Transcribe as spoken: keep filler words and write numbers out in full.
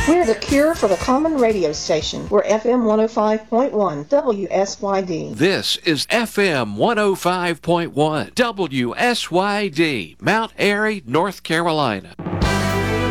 We're the cure for the common radio station. We're F M one oh five point one W S Y D. This is F M one oh five point one W S Y D, Mount Airy, North Carolina.